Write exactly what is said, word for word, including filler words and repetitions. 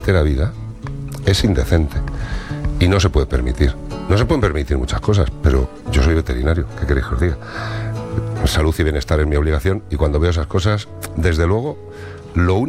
la vida es indecente y no se puede permitir. No se pueden permitir muchas cosas, pero yo soy veterinario, ¿qué queréis que os diga? Salud y bienestar es mi obligación y cuando veo esas cosas, desde luego, lo único